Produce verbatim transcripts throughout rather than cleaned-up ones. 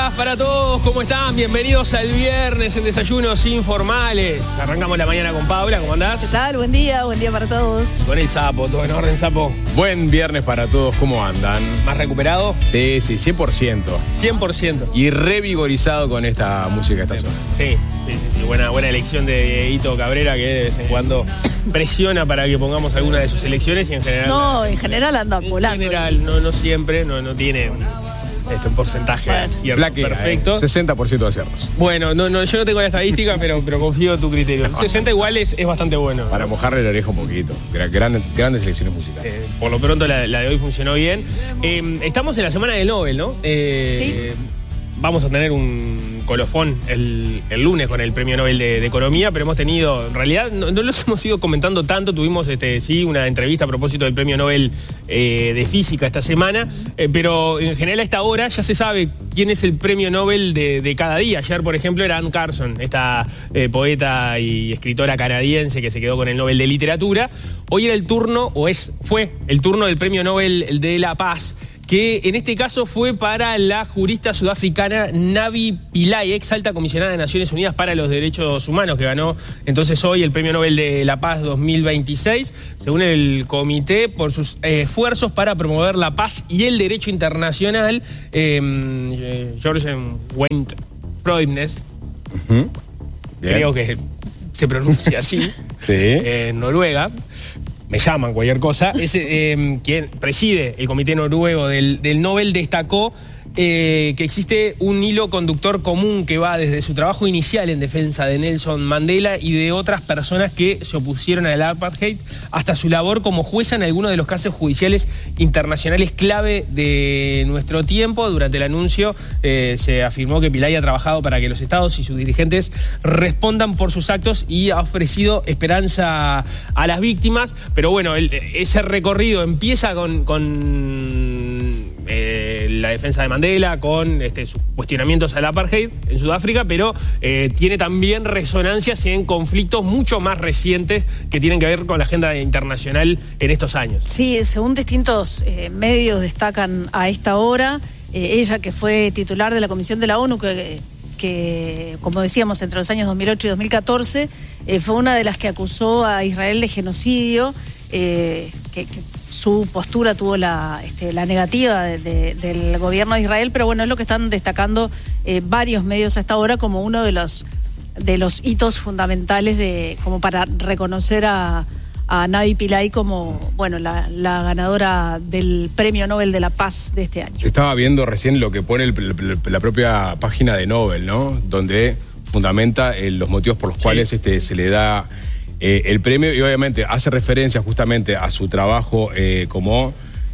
días para todos, ¿cómo están? Bienvenidos al viernes en Desayunos Informales. Arrancamos la mañana con Paula, ¿cómo andás? ¿Qué tal? Buen día, buen día para todos. Con el Sapo, ¿todo en orden, Sapo? Buen viernes para todos, ¿cómo andan? ¿Más recuperado? Sí, sí, cien por ciento. cien por ciento. Y revigorizado con esta música esta zona. Sí, sí, sí, sí. Buena, buena elección de Hito Cabrera, que de vez en cuando presiona para que pongamos alguna de sus elecciones y en general... No, en general anda volando. En general, no, no siempre, no, no tiene... Este, un porcentaje bueno, cierto, Plaquea, perfecto. Eh, sesenta por ciento de aciertos. Bueno, no, no, yo no tengo la estadística, pero, pero confío en tu criterio. No. sesenta igual es, es bastante bueno. Para mojarle la oreja un poquito. Gran, grandes elecciones musicales. Eh, por lo pronto la, la de hoy funcionó bien. Eh, estamos en la semana del Nobel, ¿no? Eh, sí. Vamos a tener un colofón el, el lunes con el Premio Nobel de, de Economía, pero hemos tenido, en realidad no, no los hemos ido comentando tanto, tuvimos este, sí una entrevista a propósito del Premio Nobel eh, de Física esta semana, eh, pero en general a esta hora ya se sabe quién es el Premio Nobel de, de cada día. Ayer, por ejemplo, era Anne Carson, esta eh, poeta y escritora canadiense que se quedó con el Nobel de Literatura. Hoy era el turno, o es fue el turno del Premio Nobel de la Paz, que en este caso fue para la jurista sudafricana Navi Pillay, ex alta comisionada de Naciones Unidas para los Derechos Humanos, que ganó entonces hoy el Premio Nobel de la Paz dos mil veintiséis, según el comité, por sus eh, esfuerzos para promover la paz y el derecho internacional. Eh, eh, George Wendt Freudnes, uh-huh. creo que se pronuncia así, sí. eh, en Noruega. Me llaman, cualquier cosa, es eh, quien preside el comité noruego del, del Nobel, destacó eh, que existe un hilo conductor común que va desde su trabajo inicial en defensa de Nelson Mandela y de otras personas que se opusieron al apartheid, hasta su labor como jueza en algunos de los casos judiciales internacionales clave de nuestro tiempo. Durante el anuncio eh, se afirmó que Pillay ha trabajado para que los estados y sus dirigentes respondan por sus actos y ha ofrecido esperanza a las víctimas. Pero bueno, el, ese recorrido empieza con, con eh, la defensa de Mandela, con este, sus cuestionamientos al apartheid en Sudáfrica, pero eh, tiene también resonancias en conflictos mucho más recientes que tienen que ver con la agenda internacional en estos años. Sí, según distintos eh, medios destacan a esta hora, eh, ella que fue titular de la Comisión de la ONU, que... que, como decíamos, entre los años dos mil ocho y dos mil catorce, eh, fue una de las que acusó a Israel de genocidio, eh, que, que su postura tuvo la, este, la negativa de, de, del gobierno de Israel, pero bueno, es lo que están destacando eh, varios medios hasta ahora como uno de los, de los hitos fundamentales de, como para reconocer a a Navi Pillay como, bueno, la, la ganadora del Premio Nobel de la Paz de este año. Estaba viendo recién lo que pone el, la propia página de Nobel, ¿no? Donde fundamenta eh, los motivos por los sí. cuales este, se le da eh, el premio, y obviamente hace referencia justamente a su trabajo eh, como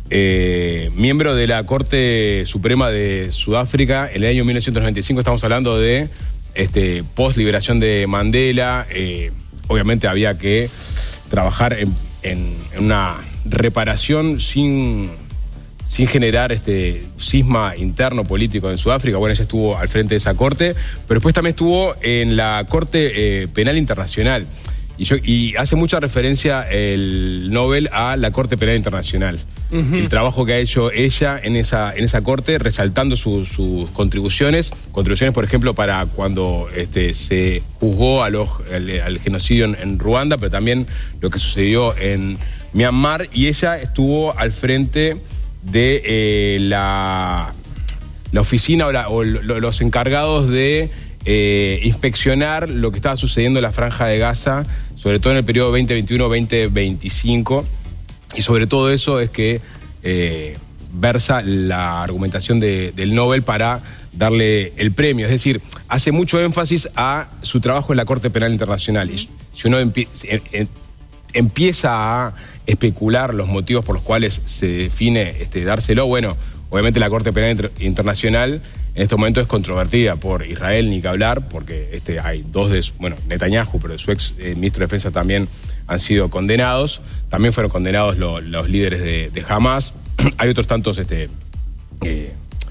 eh, miembro de la Corte Suprema de Sudáfrica en el año mil novecientos noventa y cinco. Estamos hablando de este, post-liberación de Mandela. Eh, obviamente había que trabajar en, en, en una reparación sin, sin generar este cisma interno político en Sudáfrica. Bueno, ella estuvo al frente de esa corte, pero después también estuvo en la Corte eh, Penal Internacional. Y, yo, y hace mucha referencia el Nobel a la Corte Penal Internacional. Uh-huh. El trabajo que ha hecho ella en esa, en esa corte, resaltando su, sus contribuciones. Contribuciones, por ejemplo, para cuando este, se juzgó a los, al, al genocidio en, en Ruanda, pero también lo que sucedió en Myanmar. Y ella estuvo al frente de eh, la, la oficina o, la, o lo, los encargados de eh, inspeccionar lo que estaba sucediendo en la Franja de Gaza, sobre todo en el periodo veinte veintiuno veinte veinticinco, y sobre todo eso es que eh, versa la argumentación de, del Nobel para darle el premio. Es decir, hace mucho énfasis a su trabajo en la Corte Penal Internacional. Y si uno empie, eh, empieza a especular los motivos por los cuales se define este, dárselo, bueno, obviamente la Corte Penal Inter- Internacional en este momento es controvertida por Israel, ni que hablar, porque este, hay dos de, bueno, Netanyahu, pero su ex eh, ministro de Defensa también han sido condenados. También fueron condenados lo, los líderes de, de Hamas. Hay otros tantos este, eh,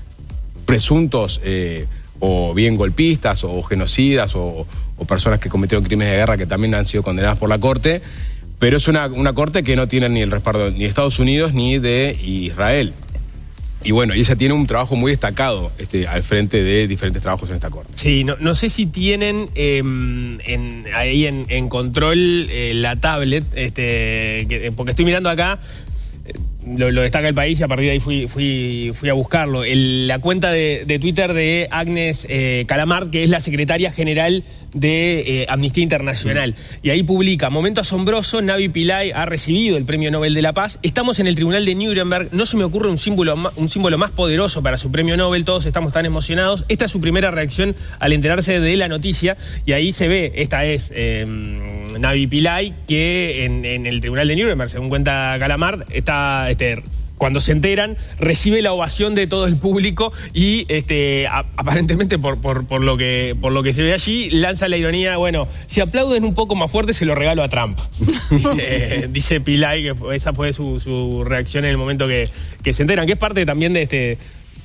presuntos eh, o bien golpistas o genocidas o, o personas que cometieron crímenes de guerra que también han sido condenadas por la Corte. Pero es una, una Corte que no tiene ni el respaldo ni de Estados Unidos ni de Israel. Y bueno, y ella tiene un trabajo muy destacado este, al frente de diferentes trabajos en esta corte. Sí, no, no sé si tienen eh, en, ahí en, en control eh, la tablet, este, que, porque estoy mirando acá, eh, lo, lo destaca El País y a partir de ahí fui, fui, fui a buscarlo. El, la cuenta de, de Twitter de Agnes eh, Calamard, que es la secretaria general de eh, Amnistía Internacional. Y ahí publica: momento asombroso, Navi Pillay ha recibido el Premio Nobel de la Paz. Estamos en el Tribunal de Nuremberg. No se me ocurre un símbolo, un símbolo más poderoso para su Premio Nobel. Todos estamos tan emocionados. Esta es su primera reacción al enterarse de la noticia. Y ahí se ve, esta es eh, Navi Pillay, que en, en el Tribunal de Nuremberg, según cuenta Calamard, está... Este, cuando se enteran, recibe la ovación de todo el público y este, a, aparentemente por, por, por, lo que, por lo que se ve allí, lanza la ironía: bueno, si aplauden un poco más fuerte se lo regalo a Trump. dice, dice Pillay que esa fue su, su reacción en el momento que, que se enteran, que es parte también de este...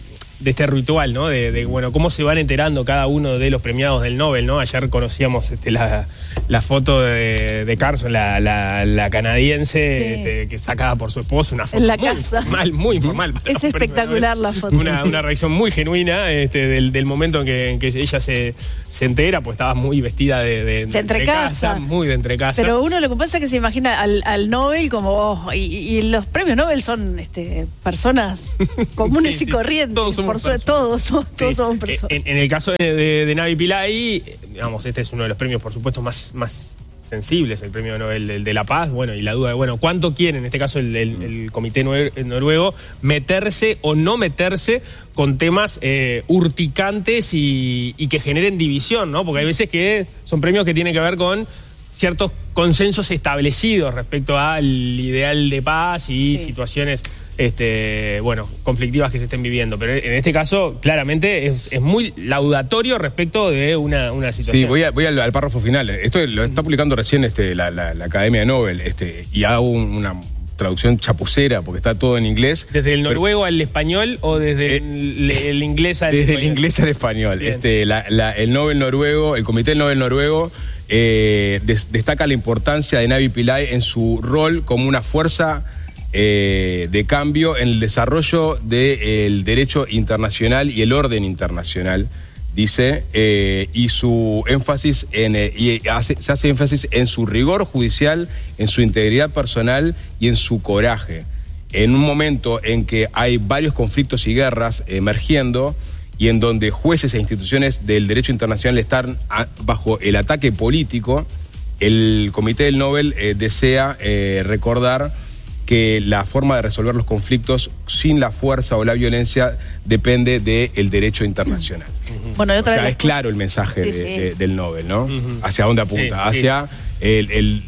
de este ritual, ¿no? De, de, bueno, cómo se van enterando cada uno de los premiados del Nobel, ¿no? Ayer conocíamos este, la, la foto de, de Carson, la, la, la canadiense, sí. este, que sacada por su esposo, una foto en la muy casa. Formal, muy informal. Es espectacular la foto. Una, una reacción muy genuina este, del, del momento en que, en que ella se, se entera, pues estaba muy vestida de, de, de entrecasa. Muy de entrecasa. Pero uno lo que pasa es que se imagina al, al Nobel como, oh, y, y los premios Nobel son este, personas comunes sí, y sí. corrientes. Todos somos Por suerte, todos, todos sí. somos personas. En, en el caso de, de, de Navi Pillay, digamos, este es uno de los premios, por supuesto, más, más sensibles, el Premio Nobel de, de la Paz. Bueno, y la duda de, bueno, ¿cuánto quiere, en este caso, el, el, el Comité Noruego, meterse o no meterse con temas eh, urticantes y, y que generen división, ¿no? Porque hay veces que son premios que tienen que ver con ciertos consensos establecidos respecto al ideal de paz y sí. situaciones este, bueno, conflictivas que se estén viviendo. Pero en este caso, claramente, es, es muy laudatorio respecto de una, una situación. Sí, voy, a, voy al, al párrafo final. Esto lo está publicando recién este, la, la, la Academia Nobel este, y hago un, una traducción chapucera porque está todo en inglés. ¿Desde el noruego pero, al español o desde eh, el, el inglés al desde español? Desde el inglés al español. Este, la, la, el Nobel noruego, el Comité Nobel noruego eh, des, destaca la importancia de Navi Pillay en su rol como una fuerza Eh, de cambio en el desarrollo del derecho internacional y el orden internacional, dice, eh, y su énfasis en eh, y hace, se hace énfasis en su rigor judicial, en su integridad personal y en su coraje. En un momento en que hay varios conflictos y guerras emergiendo y en donde jueces e instituciones del derecho internacional están a, bajo el ataque político, el Comité del Nobel eh, desea eh, recordar que la forma de resolver los conflictos sin la fuerza o la violencia depende del derecho internacional. Uh-huh. Bueno, otra o sea, vez es claro el mensaje sí, de, sí. De, del Nobel, ¿no? Uh-huh. ¿Hacia dónde apunta? Sí, Hacia sí. El, el,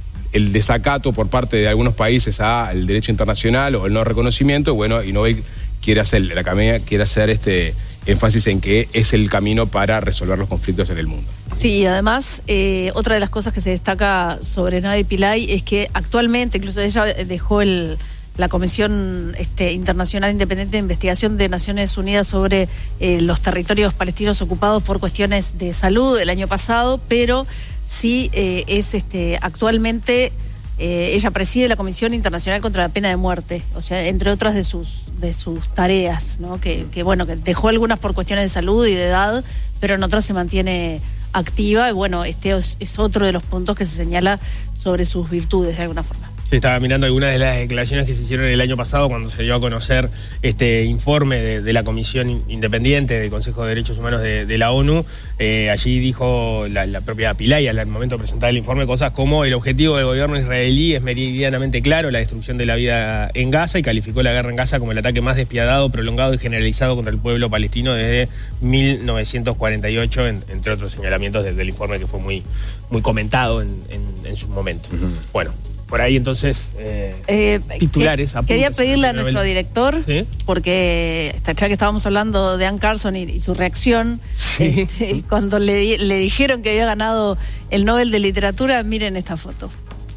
el desacato por parte de algunos países al derecho internacional o el no reconocimiento. Bueno, y Nobel quiere hacer, la Academia quiere hacer este énfasis en que es el camino para resolver los conflictos en el mundo. Sí, y además, eh, otra de las cosas que se destaca sobre Navi Pillay es que actualmente, incluso ella dejó el, la Comisión este, Internacional Independiente de Investigación de Naciones Unidas sobre eh, los territorios palestinos ocupados por cuestiones de salud el año pasado, pero sí eh, es este, actualmente... Eh, ella preside la Comisión Internacional contra la Pena de Muerte, o sea, entre otras de sus de sus tareas, ¿no? Que, que bueno, que dejó algunas por cuestiones de salud y de edad, pero en otras se mantiene activa y bueno, este es, es otro de los puntos que se señala sobre sus virtudes de alguna forma. Sí, estaba mirando algunas de las declaraciones que se hicieron el año pasado cuando se dio a conocer este informe de, de la Comisión Independiente del Consejo de Derechos Humanos de, de la ONU. Eh, allí dijo la, la propia Pillay al momento de presentar el informe cosas como: el objetivo del gobierno israelí es meridianamente claro, la destrucción de la vida en Gaza, y calificó la guerra en Gaza como el ataque más despiadado, prolongado y generalizado contra el pueblo palestino desde mil novecientos cuarenta y ocho, en, entre otros señalamientos del, del informe que fue muy, muy comentado en, en, en su momento. Uh-huh. Bueno. Por ahí entonces, eh, eh, titulares. Que, quería pedirle a nuestro director, ¿sí? Porque ya que estábamos hablando de Anne Carson y, y su reacción, sí. este, cuando le, le dijeron que había ganado el Nobel de Literatura, miren esta foto.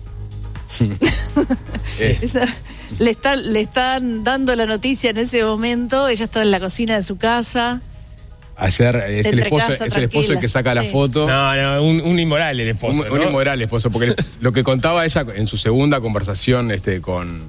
eh. Esa, le, está, le están dando la noticia en ese momento, ella está en la cocina de su casa. Ayer es el esposo, casa, es el esposo el que saca sí. la foto. No, no, un, un inmoral el esposo. Un, ¿no? un inmoral el esposo, porque lo que contaba ella en su segunda conversación este, con,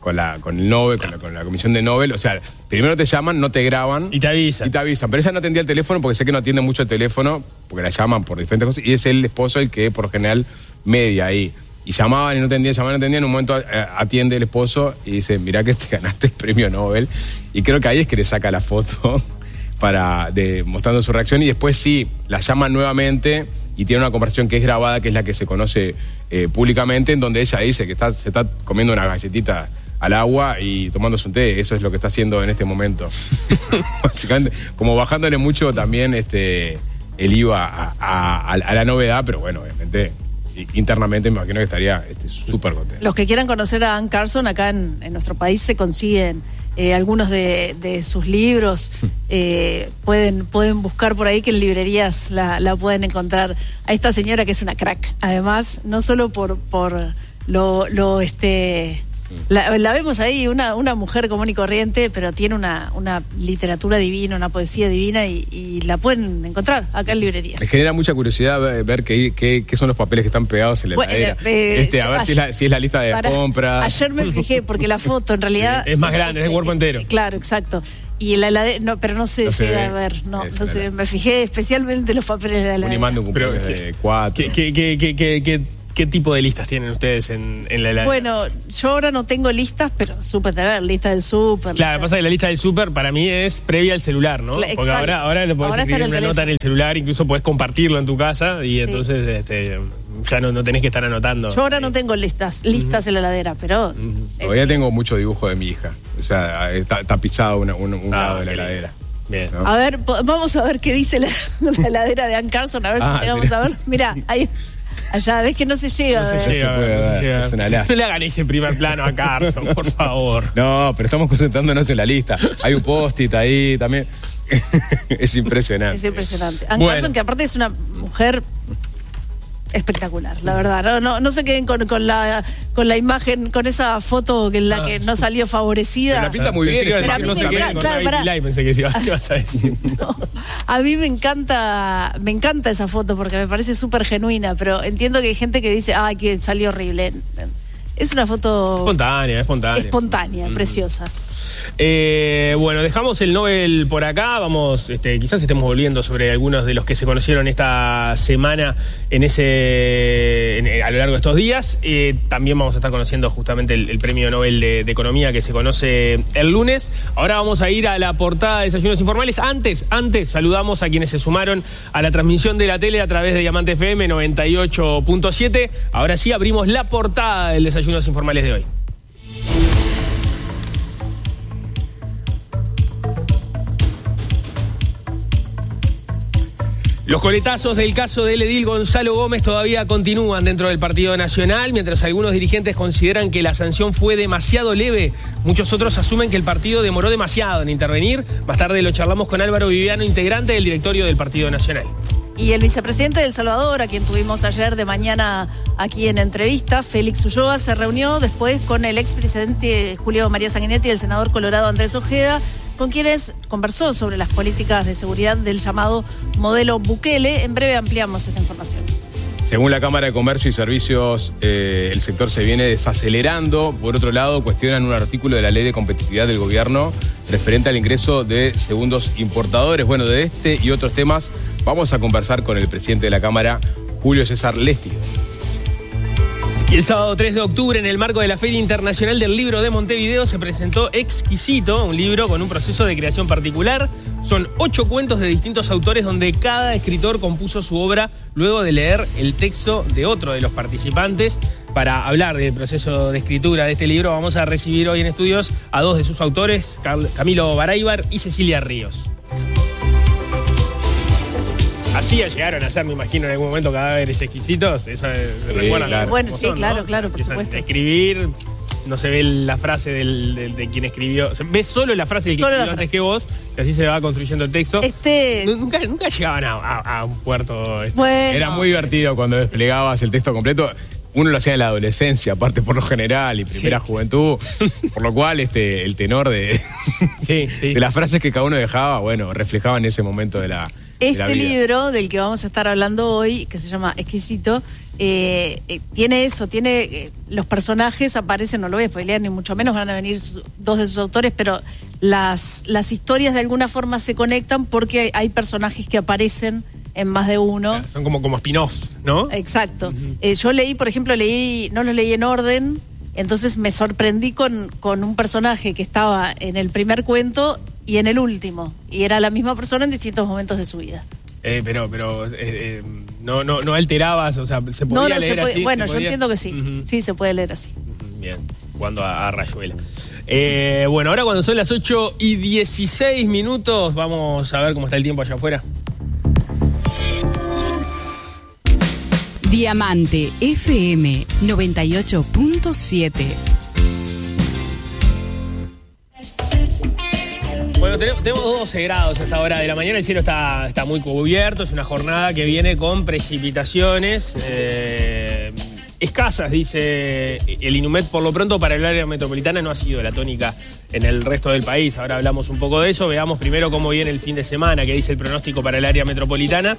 con la con el Nobel, con la, con la comisión de Nobel. O sea, primero te llaman, no te graban. Y te avisan. Y te avisan. Pero ella no atendía el teléfono porque sé que no atiende mucho el teléfono, porque la llaman por diferentes cosas. Y es el esposo el que, por lo general, media ahí. Y llamaban y no atendían, llamaban y no atendían. En un momento eh, atiende el esposo y dice, mirá que te ganaste el premio Nobel. Y creo que ahí es que le saca la foto para de, mostrando su reacción. Y después sí, la llaman nuevamente y tiene una conversación que es grabada, que es la que se conoce eh, públicamente, en donde ella dice que está, se está comiendo una galletita al agua y tomándose un té. Eso es lo que está haciendo en este momento. Básicamente, como bajándole mucho también este el I V A a, a, a, a la novedad, pero bueno, obviamente internamente me imagino que estaría súper este, contento. Los que quieran conocer a Anne Carson, acá en, en nuestro país se consiguen eh, algunos de, de sus libros, eh, pueden, pueden buscar por ahí que en librerías la, la pueden encontrar a esta señora que es una crack, además, no solo por, por lo, lo este la, la vemos ahí, una, una mujer común y corriente, pero tiene una, una literatura divina, una poesía divina y, y la pueden encontrar acá en librerías. Me genera mucha curiosidad ver, ver qué, qué, qué son los papeles que están pegados en la bueno, heladera. Eh, este, a ver ayer, si, es la, si es la lista de para, compras. Ayer me fijé, porque la foto en realidad... Es más grande, es el cuerpo entero. Claro, exacto. Y la heladera, no, pero no se no se llega ve. a ver, no, Eso no se era. ve. Me fijé especialmente los papeles de la heladera. Un imán de un cumpleaños Pero, de cuatro. ¿Qué, qué, qué, qué, qué, qué, ¿Qué tipo de listas tienen ustedes en, en la heladera? Bueno, yo ahora no tengo listas, pero supe tener lista del súper. Claro, pasa que la lista del súper para mí es previa al celular, ¿no? Exacto. Porque ahora, ahora le podés Ahora está escribir en el una nota teléfono. en el celular, incluso podés compartirlo en tu casa y Sí. entonces este, ya no, no tenés que estar anotando. Yo ahora no tengo listas, listas en la heladera, pero... eh, Todavía tengo mucho dibujo de mi hija. O sea, está tapizado una, un, un Ah, lado de la qué lindo. heladera. Bien. ¿No? A ver, po- vamos a ver qué dice la, la heladera de Anne Carson, a ver Ah, si llegamos mirá. a ver. Mirá, ahí, allá, ves que no se llega. No se eh. llega, puede no se ver, llega. es una lástima. No le hagan ese primer plano a Carson, por favor. No, pero estamos concentrándonos en la lista. Hay un post-it ahí también. Es impresionante. Es impresionante. Anne Bueno. Carson, que aparte es una mujer espectacular, la verdad. No, no, no se queden con, con la con la imagen, con esa foto que en la Ah. que no salió favorecida. Pero la pinta muy bien. Pensé que esa iba a Pero a decir mí no me sé qué, encanta, con claro, Navy pará. Live pensé que ibas a ibas a decir. No, a mí me encanta, me encanta esa foto porque me parece súper genuina, pero entiendo que hay gente que dice, ay, que salió horrible. Es una foto Espontánea, espontánea. espontánea, preciosa. Eh, bueno, dejamos el Nobel por acá. Vamos, este, quizás estemos volviendo sobre algunos de los que se conocieron esta semana en ese, en- a lo largo de estos días. Eh, también vamos a estar conociendo justamente el, el premio Nobel de, de Economía que se conoce el lunes. Ahora vamos a ir a la portada de Desayunos Informales. Antes, antes saludamos a quienes se sumaron a la transmisión de la tele a través de Diamante F M noventa y ocho punto siete. Ahora sí abrimos la portada del Desayunos Informales de hoy. Los coletazos del caso del edil Gonzalo Gómez todavía continúan dentro del Partido Nacional, mientras algunos dirigentes consideran que la sanción fue demasiado leve. Muchos otros asumen que el partido demoró demasiado en intervenir. Más tarde lo charlamos con Álvaro Viviano, integrante del directorio del Partido Nacional. Y el vicepresidente de El Salvador, a quien tuvimos ayer de mañana aquí en entrevista, Félix Ulloa, se reunió después con el expresidente Julio María Sanguinetti y el senador colorado Andrés Ojeda, con quienes conversó sobre las políticas de seguridad del llamado modelo Bukele. En breve ampliamos esta información. Según la Cámara de Comercio y Servicios, eh, el sector se viene desacelerando. Por otro lado, cuestionan un artículo de la Ley de Competitividad del Gobierno referente al ingreso de segundos importadores. Bueno, de este y otros temas vamos a conversar con el presidente de la Cámara, Julio César Lesti. Y el sábado tres de octubre, en el marco de la Feria Internacional del Libro de Montevideo, se presentó Exquisito, un libro con un proceso de creación particular. Son ocho cuentos de distintos autores donde cada escritor compuso su obra luego de leer el texto de otro de los participantes. Para hablar del proceso de escritura de este libro, vamos a recibir hoy en estudios a dos de sus autores, Camilo Baraybar y Cecilia Ríos. Así llegaron a ser, me imagino, en algún momento cadáveres exquisitos. Eso eh, Sí, recuerdan. claro. Bueno, cómo sí, son, claro, ¿no? claro, por Empiezan supuesto. a escribir, no se ve la frase del, del- de quien escribió. Se ve solo la frase del que Solo la escribió antes frase. que vos, y así se va construyendo el texto. Este, Nu- Nunca, nunca llegaban a, a- a un puerto. este, bueno, Era muy divertido cuando desplegabas el texto completo. Uno lo hacía en la adolescencia, aparte por lo general, y primera Sí. juventud. Por lo cual, este, el tenor de, Sí, sí. de las frases que cada uno dejaba, bueno, reflejaban ese momento de la, Este libro del que vamos a estar hablando hoy, que se llama Exquisito, eh, eh, tiene eso, tiene eh, los personajes aparecen, no lo voy a spoilear ni mucho menos, van a venir su, dos de sus autores, pero las, las historias de alguna forma se conectan porque hay, hay personajes que aparecen en más de uno. Claro, son como, como spin-offs, ¿no? Exacto. Uh-huh. Eh, yo leí, por ejemplo, leí, no los leí en orden, entonces me sorprendí con, con un personaje que estaba en el primer cuento y en el último, y era la misma persona en distintos momentos de su vida. Eh, pero pero eh, eh, no, no, no alterabas, o sea, ¿se podía no, no, leer se puede, así? Bueno, yo podía? entiendo que sí, uh-huh. Sí, se puede leer así. Uh-huh. Bien, jugando a, a Rayuela. Eh, bueno, ahora cuando son las ocho y dieciséis minutos, vamos a ver cómo está el tiempo allá afuera. Diamante F M noventa y ocho punto siete. Bueno, tenemos, tenemos doce grados a esta hora de la mañana, el cielo está, está muy cubierto, es una jornada que viene con precipitaciones eh, escasas, dice el INUMET. Por lo pronto para el área metropolitana no ha sido la tónica en el resto del país. Ahora hablamos un poco de eso, veamos primero cómo viene el fin de semana, que dice el pronóstico para el área metropolitana.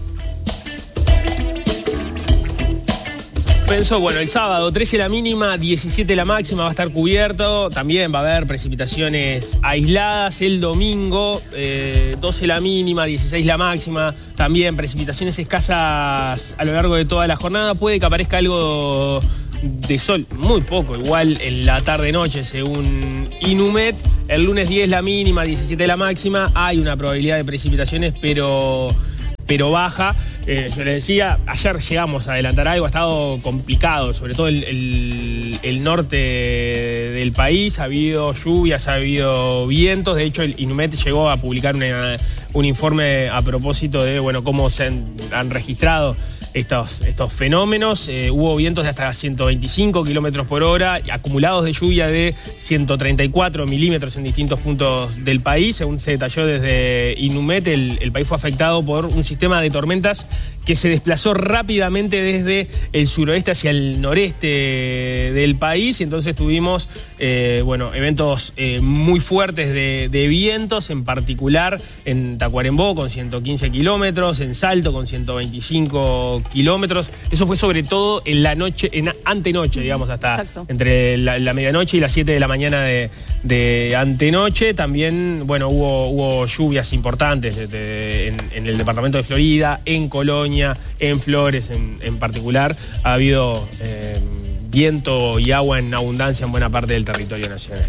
Pensó, bueno, el sábado trece la mínima, diecisiete la máxima, va a estar cubierto, también va a haber precipitaciones aisladas. El domingo eh, doce la mínima, dieciséis la máxima, también precipitaciones escasas a lo largo de toda la jornada. Puede que aparezca algo de sol, muy poco, igual en la tarde-noche según INUMET. El lunes diez la mínima, diecisiete la máxima, hay una probabilidad de precipitaciones, pero... pero baja. Eh, yo les decía, ayer llegamos a adelantar algo, ha estado complicado, sobre todo el, el, el norte del país, ha habido lluvias, ha habido vientos. De hecho, el INUMET llegó a publicar una, un informe a propósito de bueno cómo se han, han registrado estos, estos fenómenos. Eh, hubo vientos de hasta ciento veinticinco kilómetros por hora, acumulados de lluvia de ciento treinta y cuatro milímetros en distintos puntos del país. Según se detalló desde INUMET, el, el país fue afectado por un sistema de tormentas que se desplazó rápidamente desde el suroeste hacia el noreste del país, y entonces tuvimos eh, bueno, eventos eh, muy fuertes de, de vientos, en particular en Tacuarembó con ciento quince kilómetros, en Salto con ciento veinticinco kilómetros. Eso fue sobre todo en la noche, en antenoche, digamos, hasta Exacto. entre la, la medianoche y las siete de la mañana de, de antenoche. También, bueno, hubo, hubo lluvias importantes de, de, en, en el departamento de Florida, en Colonia, en Flores en, en particular. Ha habido eh, viento y agua en abundancia en buena parte del territorio nacional.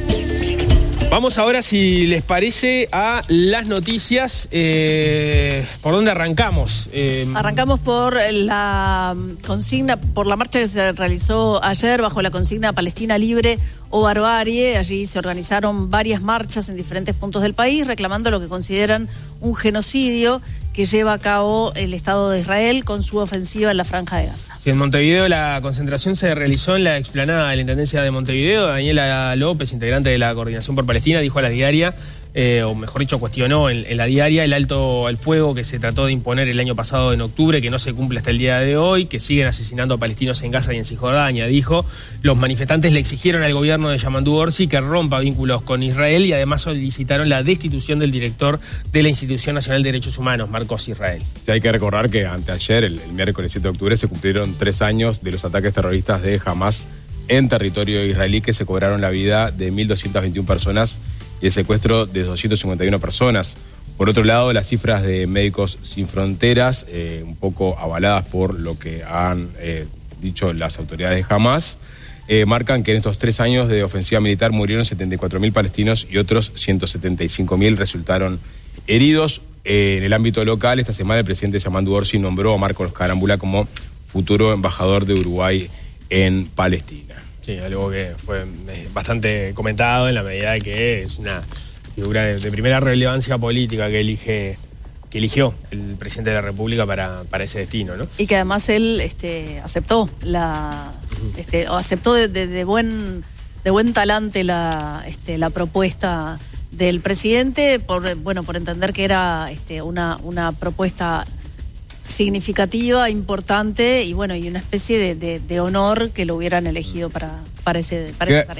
Vamos ahora, si les parece, a las noticias. Eh, ¿Por dónde arrancamos? Eh, Arrancamos por la consigna, por la marcha que se realizó ayer bajo la consigna Palestina Libre o Barbarie. Allí se organizaron varias marchas en diferentes puntos del país reclamando lo que consideran un genocidio que lleva a cabo el Estado de Israel con su ofensiva en la Franja de Gaza. Sí, en Montevideo la concentración se realizó en la explanada de la Intendencia de Montevideo. Daniela López, integrante de la Coordinación por Palestina, dijo a La Diaria, eh, o mejor dicho, cuestionó en, en La Diaria el alto al fuego que se trató de imponer el año pasado en octubre, que no se cumple hasta el día de hoy, que siguen asesinando a palestinos en Gaza y en Cisjordania. Dijo, los manifestantes le exigieron al gobierno de Yamandu Orsi que rompa vínculos con Israel y además solicitaron la destitución del director de la Institución Nacional de Derechos Humanos, Marcos Israel. Sí, hay que recordar que anteayer, el, el miércoles siete de octubre, se cumplieron tres años de los ataques terroristas de Hamas en territorio israelí, que se cobraron la vida de mil doscientas veintiuna personas y el secuestro de doscientas cincuenta y una personas. Por otro lado, las cifras de Médicos Sin Fronteras, eh, un poco avaladas por lo que han eh, dicho las autoridades de Hamas, eh, marcan que en estos tres años de ofensiva militar murieron setenta y cuatro mil palestinos y otros ciento setenta y cinco mil resultaron heridos. Eh, en el ámbito local, esta semana el presidente Yamandu Orsi nombró a Marcos Carambula como futuro embajador de Uruguay en Palestina. Sí, algo que fue bastante comentado en la medida de que es una figura de, de primera relevancia política que elige que eligió el presidente de la República para, para ese destino, ¿no? Y que además él este, aceptó la este, o aceptó de, de, de buen de buen talante la este, la propuesta del presidente por bueno por entender que era este, una una propuesta significativa, importante y bueno y una especie de, de, de honor que lo hubieran elegido para para ese para queda, esa tarea.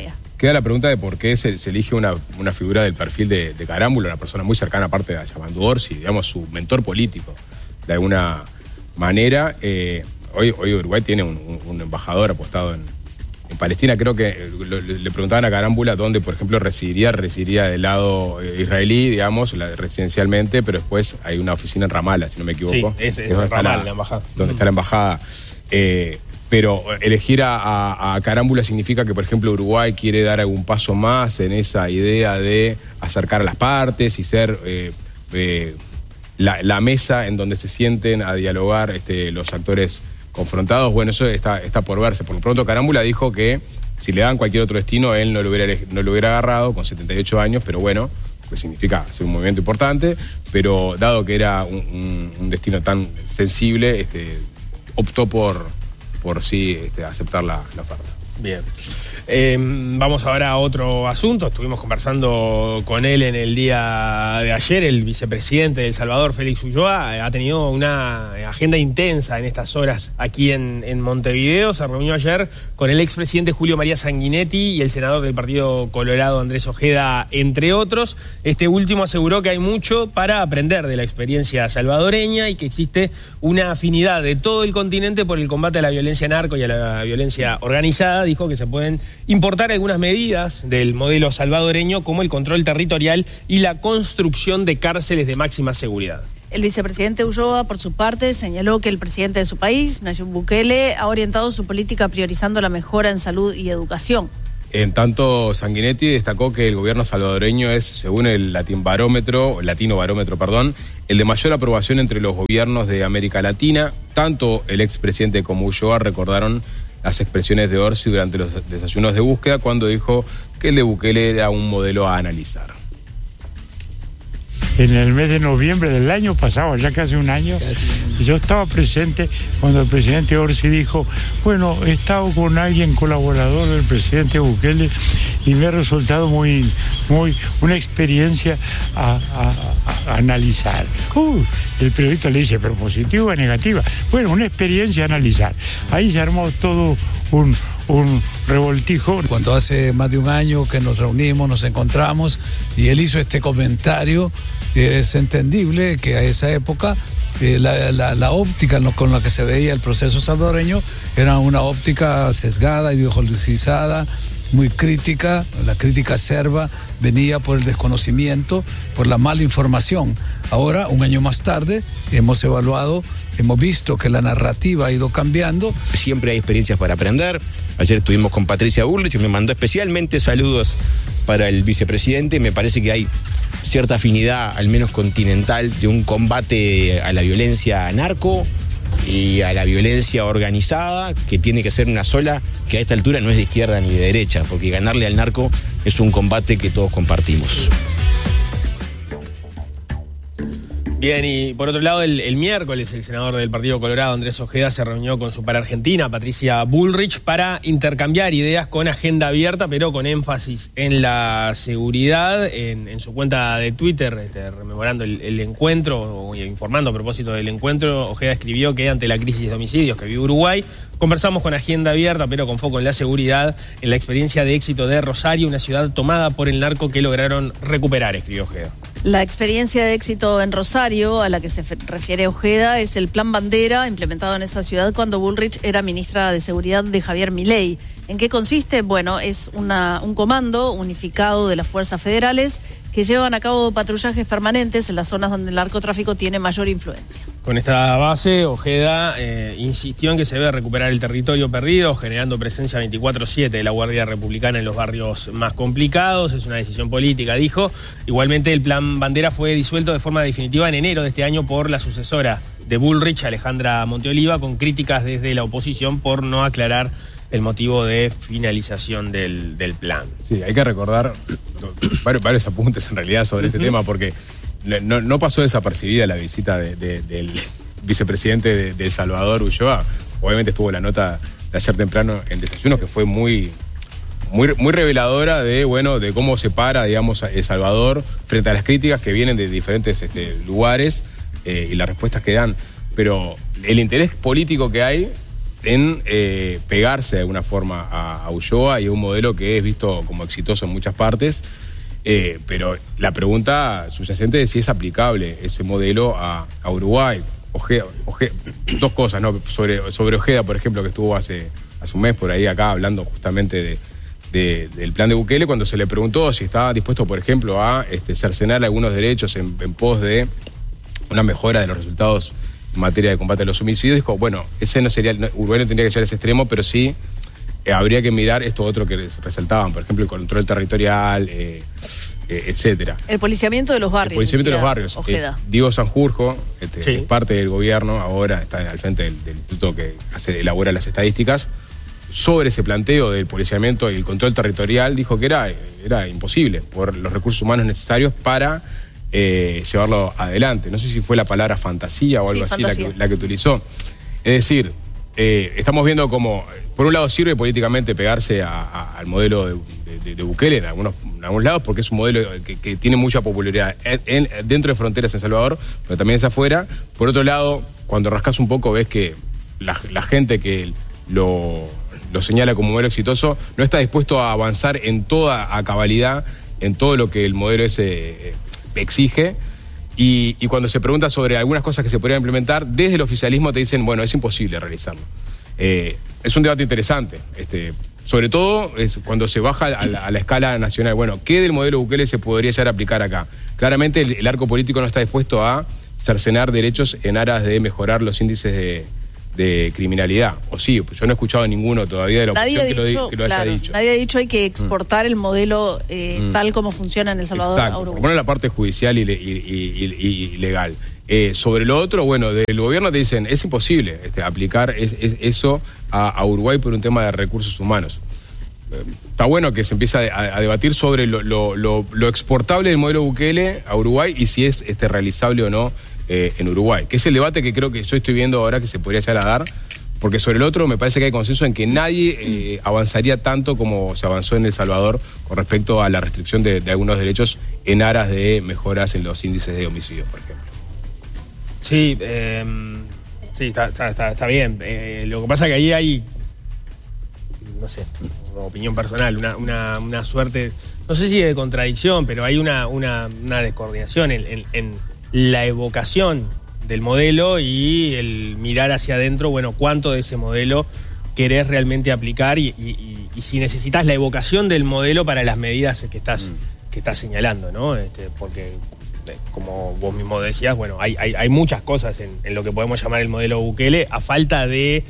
queda la pregunta de por qué se, se elige una, una figura del perfil de, de Carámbula, una persona muy cercana aparte de Yamandu Orsi, digamos su mentor político, de alguna manera. Eh, hoy, hoy Uruguay tiene un, un, un embajador apostado en, en Palestina. Creo que lo, le preguntaban a Carámbula dónde, por ejemplo, residiría, residiría del lado israelí, digamos, la, residencialmente, pero después hay una oficina en Ramallah, si no me equivoco. Sí, es, es, es donde Ramallah, está la, la embajada. Donde mm. está la embajada. Eh, Pero elegir a, a, a Carámbula significa que, por ejemplo, Uruguay quiere dar algún paso más en esa idea de acercar a las partes y ser eh, eh, la, la mesa en donde se sienten a dialogar este, los actores confrontados. Bueno, eso está, está por verse. Por lo pronto, Carámbula dijo que si le dan cualquier otro destino, él no lo hubiera, no lo hubiera agarrado con setenta y ocho años, pero bueno, que significa hacer un movimiento importante, pero dado que era un, un, un destino tan sensible, este, optó por... por sí este, aceptar la, la oferta. Bien. Eh, vamos ahora a otro asunto. Estuvimos conversando con él en el día de ayer. El vicepresidente de El Salvador, Félix Ulloa, ha tenido una agenda intensa en estas horas aquí en, en Montevideo. Se reunió ayer con el expresidente Julio María Sanguinetti y el senador del Partido Colorado, Andrés Ojeda, entre otros. Este último aseguró que hay mucho para aprender de la experiencia salvadoreña y que existe una afinidad de todo el continente por el combate a la violencia narco y a la violencia organizada. Dijo que se pueden importar algunas medidas del modelo salvadoreño, como el control territorial y la construcción de cárceles de máxima seguridad. El vicepresidente Ulloa, por su parte, señaló que el presidente de su país, Nayib Bukele, ha orientado su política priorizando la mejora en salud y educación. En tanto, Sanguinetti destacó que el gobierno salvadoreño es, según el Latin Barómetro, Latino Barómetro, perdón, el de mayor aprobación entre los gobiernos de América Latina. Tanto el expresidente como Ulloa recordaron las expresiones de Orsi durante los desayunos de búsqueda, cuando dijo que el de Bukele era un modelo a analizar. En el mes de noviembre del año pasado, ya casi un año, yo estaba presente cuando el presidente Orsi dijo, bueno, he estado con alguien colaborador del presidente Bukele y me ha resultado muy, muy una experiencia a, a, a analizar. Uh, el periodista le dice, pero positiva o negativa. Bueno, una experiencia a analizar. Ahí se armó todo un... un revoltijo. Cuando hace más de un año que nos reunimos, nos encontramos y él hizo este comentario, es entendible que a esa época eh, la, la, la óptica con la que se veía el proceso salvadoreño era una óptica sesgada, ideologizada, muy crítica. La crítica acerba venía por el desconocimiento, por la mala información. Ahora, un año más tarde, hemos evaluado, hemos visto que la narrativa ha ido cambiando. Siempre hay experiencias para aprender. Ayer estuvimos con Patricia Bullrich y me mandó especialmente saludos para el vicepresidente. Me parece que hay cierta afinidad, al menos continental, de un combate a la violencia narco y a la violencia organizada, que tiene que ser una sola, que a esta altura no es de izquierda ni de derecha, porque ganarle al narco es un combate que todos compartimos. Bien, y por otro lado, el, el miércoles el senador del Partido Colorado, Andrés Ojeda, se reunió con su par argentina, Patricia Bullrich, para intercambiar ideas con agenda abierta, pero con énfasis en la seguridad. En, en su cuenta de Twitter, este, rememorando el, el encuentro, o informando a propósito del encuentro, Ojeda escribió que ante la crisis de homicidios que vive Uruguay, conversamos con agenda abierta, pero con foco en la seguridad, en la experiencia de éxito de Rosario, una ciudad tomada por el narco que lograron recuperar, escribió Ojeda. La experiencia de éxito en Rosario, a la que se refiere Ojeda, es el Plan Bandera, implementado en esa ciudad cuando Bullrich era ministra de Seguridad de Javier Milei. ¿En qué consiste? Bueno, es una, un comando unificado de las fuerzas federales que llevan a cabo patrullajes permanentes en las zonas donde el narcotráfico tiene mayor influencia. Con esta base, Ojeda eh, insistió en que se debe recuperar el territorio perdido, generando presencia veinticuatro siete de la Guardia Republicana en los barrios más complicados. Es una decisión política, dijo. Igualmente, el Plan Bandera fue disuelto de forma definitiva en enero de este año por la sucesora de Bullrich, Alejandra Monteoliva, con críticas desde la oposición por no aclarar el motivo de finalización del, del plan. Sí, hay que recordar varios, varios apuntes en realidad sobre uh-huh. este tema, porque no, no pasó desapercibida la visita de, de, del vicepresidente de, de El Salvador, Ulloa. Obviamente estuvo la nota de ayer temprano en Desayuno, que fue muy, muy, muy reveladora de, bueno, de cómo se para, digamos, El Salvador frente a las críticas que vienen de diferentes este, lugares eh, y las respuestas que dan. Pero el interés político que hay en eh, pegarse de alguna forma a, a Ulloa y a un modelo que es visto como exitoso en muchas partes, eh, pero la pregunta subyacente es si es aplicable ese modelo a, a Uruguay. Ojeda, Ojeda, dos cosas, ¿no? Sobre, sobre Ojeda, por ejemplo, que estuvo hace, hace un mes por ahí acá hablando justamente de, de, del plan de Bukele, cuando se le preguntó si estaba dispuesto, por ejemplo, a este, cercenar algunos derechos en, en pos de una mejora de los resultados en materia de combate a los homicidios, dijo, bueno, ese no sería, no, Uruguay no tendría que llegar a ese extremo, pero sí eh, habría que mirar esto otro que resaltaban, por ejemplo, el control territorial, eh, eh, etcétera. El policiamiento de los barrios. El policiamiento de los barrios. Ojeda. Eh, Diego Sanjurjo, este, Sí. es parte del gobierno, ahora está al frente del, del instituto que hace, elabora las estadísticas, sobre ese planteo del policiamiento y el control territorial, dijo que era, era imposible por los recursos humanos necesarios para eh, llevarlo adelante. No sé si fue la palabra fantasía o algo Sí, así la fantasía. que, la que utilizó. Es decir, eh, estamos viendo como, por un lado sirve políticamente pegarse a, a, al modelo de, de, de Bukele en algunos, en algunos lados, porque es un modelo que, que tiene mucha popularidad en, en, dentro de fronteras en Salvador, pero también es afuera. Por otro lado, cuando rascas un poco ves que la, la gente que lo, lo señala como modelo exitoso no está dispuesto a avanzar en toda a cabalidad, en todo lo que el modelo ese eh, exige. Y, y cuando se pregunta sobre algunas cosas que se podrían implementar, desde el oficialismo te dicen, bueno, es imposible realizarlo. Eh, es un debate interesante, este, sobre todo es cuando se baja a la, a la escala nacional. Bueno, ¿qué del modelo Bukele se podría llegar a aplicar acá? Claramente el, el arco político no está dispuesto a cercenar derechos en aras de mejorar los índices de, de criminalidad. O sí, yo no he escuchado a ninguno todavía de la Nadie oposición ha que lo, dicho, di- que lo claro, haya dicho. nadie ha dicho hay que exportar mm. el modelo eh, mm. tal como funciona en El Salvador Exacto, a Uruguay. por lo menos la parte judicial y, le, y, y, y, y legal. Eh, sobre lo otro, bueno, del gobierno te dicen, es imposible este, aplicar es, es, eso a, a Uruguay por un tema de recursos humanos. Eh, está bueno que se empiece a, a debatir sobre lo, lo, lo, lo exportable del modelo Bukele a Uruguay y si es este, realizable o no eh, en Uruguay, que es el debate que creo que yo estoy viendo ahora que se podría llegar a dar, porque sobre el otro me parece que hay consenso en que nadie eh, avanzaría tanto como se avanzó en El Salvador con respecto a la restricción de, de algunos derechos en aras de mejoras en los índices de homicidio, por ejemplo. Sí, eh, sí, está, está, está, está bien. Eh, lo que pasa es que ahí hay, no sé, una opinión personal, una, una, una suerte, no sé si de contradicción, pero hay una, una, una descoordinación en, en, en la evocación del modelo y el mirar hacia adentro, bueno, cuánto de ese modelo querés realmente aplicar y, y, y, y si necesitas la evocación del modelo para las medidas que estás, mm. que estás señalando, ¿no? Este, porque como vos mismo decías, bueno, hay, hay, hay muchas cosas en, en lo que podemos llamar el modelo Bukele, a falta de,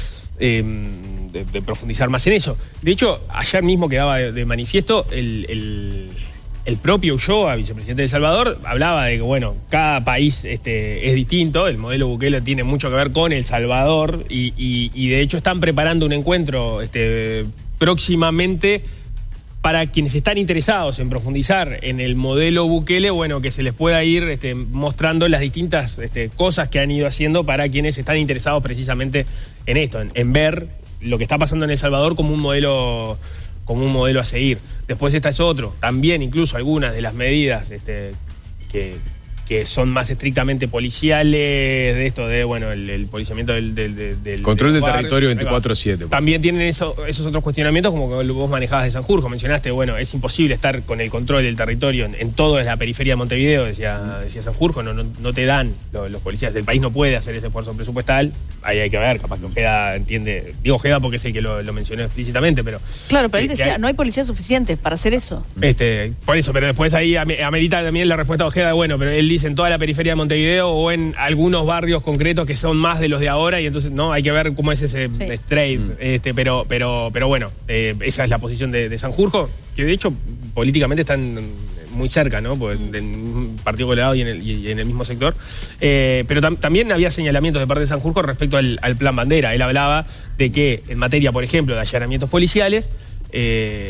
eh, de, de profundizar más en eso. De hecho, ayer mismo quedaba de, de manifiesto el, el, el propio Ulloa, vicepresidente de El Salvador, hablaba de que, bueno, cada país este, es distinto, el modelo Bukele tiene mucho que ver con El Salvador y, y, y de hecho están preparando un encuentro este, próximamente para quienes están interesados en profundizar en el modelo Bukele, bueno, que se les pueda ir este, mostrando las distintas este, cosas que han ido haciendo para quienes están interesados precisamente en esto, en, en ver lo que está pasando en El Salvador como un modelo, como un modelo a seguir. Después esta es otro, también incluso algunas de las medidas este, que, que son más estrictamente policiales, de esto de, bueno, el, el policiamiento del... del, del Control del, del barrio, territorio veinticuatro siete. También tienen eso, esos otros cuestionamientos, como que vos manejabas de Sanjurjo, mencionaste, bueno, es imposible estar con el control del territorio en, en toda la periferia de Montevideo, decía, decía Sanjurjo, no, no, no te dan, los, los policías del país no puede hacer ese esfuerzo presupuestal, ahí hay que ver, capaz que Ojeda entiende, digo Ojeda porque es el que lo, lo mencionó explícitamente, pero... Claro, pero él eh, decía, hay, no hay policías suficientes para hacer eso. Este, por eso, pero después ahí amerita también la respuesta de Ojeda, bueno, pero él dice en toda la periferia de Montevideo o en algunos barrios concretos que son más de los de ahora y entonces no hay que ver cómo es ese sí. straight mm. este pero pero pero bueno eh, esa es la posición de, de Sanjurjo, que de hecho políticamente están muy cerca, ¿no? Pues en un partido colorado y en el, y en el mismo sector, eh, pero tam, también había señalamientos de parte de Sanjurjo respecto al, al plan Bandera. Él hablaba de que en materia, por ejemplo, de allanamientos policiales, eh,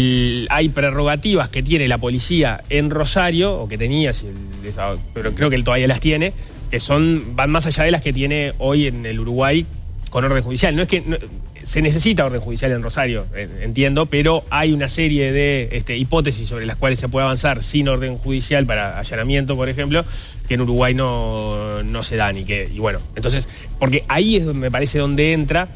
hay prerrogativas que tiene la policía en Rosario, o que tenía, pero creo que él todavía las tiene, que son van más allá de las que tiene hoy en el Uruguay con orden judicial. No es que no, se necesita orden judicial en Rosario, entiendo, pero hay una serie de este, hipótesis sobre las cuales se puede avanzar sin orden judicial para allanamiento, por ejemplo, que en Uruguay no, no, no se dan y que, y bueno, entonces, porque ahí es donde me parece donde entra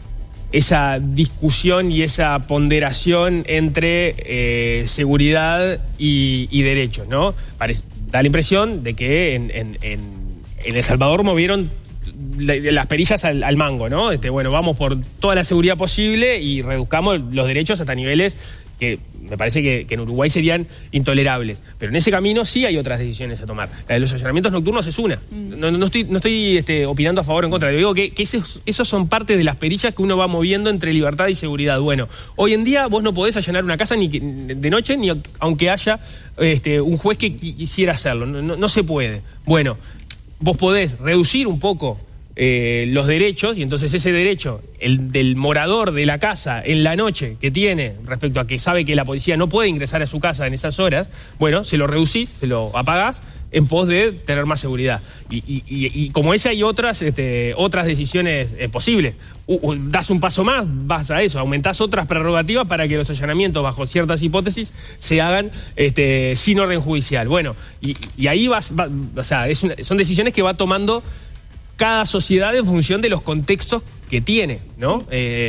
esa discusión y esa ponderación entre eh, seguridad y, y derechos, ¿no? Parece, da la impresión de que en, en, en, en El Salvador movieron las perillas al, al mango, ¿no? Este, bueno, vamos por toda la seguridad posible y reduzcamos los derechos hasta niveles que me parece que, que en Uruguay serían intolerables. Pero en ese camino sí hay otras decisiones a tomar. La de los allanamientos nocturnos es una. No, no estoy, no estoy este, opinando a favor o en contra. Digo que, que esos, esos son parte de las perillas que uno va moviendo entre libertad y seguridad. Bueno, hoy en día vos no podés allanar una casa ni que, de noche, ni aunque haya este, un juez que quisiera hacerlo. No, no, no se puede. Bueno, vos podés reducir un poco Eh, los derechos, y entonces ese derecho, el del morador de la casa en la noche que tiene respecto a que sabe que la policía no puede ingresar a su casa en esas horas, bueno, se lo reducís, se lo apagás en pos de tener más seguridad. Y, y, y, y como esa hay otras, este, otras decisiones eh, posibles. Uh, uh, das un paso más, vas a eso, aumentás otras prerrogativas para que los allanamientos bajo ciertas hipótesis se hagan este, sin orden judicial. Bueno, y, y ahí vas, va, o sea, es una, son decisiones que va tomando cada sociedad en función de los contextos que tiene, ¿no? Sí. Eh,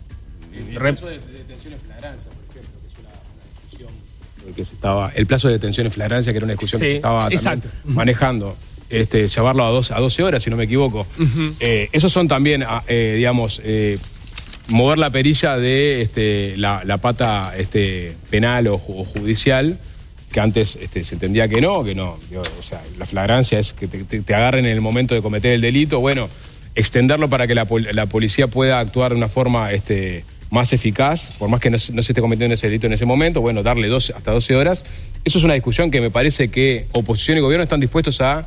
el plazo de, de detención en flagrancia, por ejemplo, que es una, una discusión que se estaba, el plazo de detención en flagrancia, que era una discusión sí, que se estaba también manejando, este, llevarlo a, dos, a doce horas, si no me equivoco. Uh-huh. Eh, esos son también, eh, digamos, eh, mover la perilla de este, la, la pata este, penal o, o judicial, que antes este, se entendía que no, que no, digo, o sea, la flagrancia es que te, te, te agarren en el momento de cometer el delito, bueno, extenderlo para que la, la policía pueda actuar de una forma este, más eficaz, por más que no, no se esté cometiendo ese delito en ese momento, bueno, darle doce, hasta doce horas, eso es una discusión que me parece que oposición y gobierno están dispuestos a,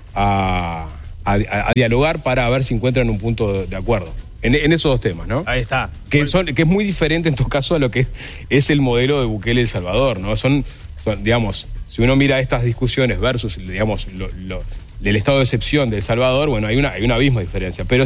a, a, a dialogar para ver si encuentran un punto de, de acuerdo. En, en esos dos temas, ¿no? Ahí está. Que, son, que es muy diferente en todo caso a lo que es el modelo de Bukele El Salvador, ¿no? Son... Son, digamos, si uno mira estas discusiones versus, digamos, lo, lo, el estado de excepción de El Salvador, bueno, hay, una, hay un abismo de diferencia. Pero